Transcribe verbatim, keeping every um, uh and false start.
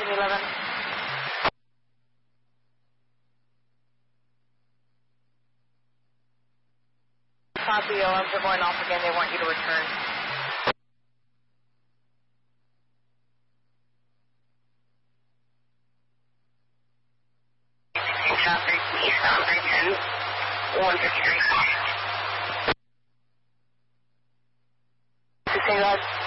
Team eleven. Copy, O Ms are going off again. They want you to return. Traffic, eastbound three ten, one fifty-three. To say that.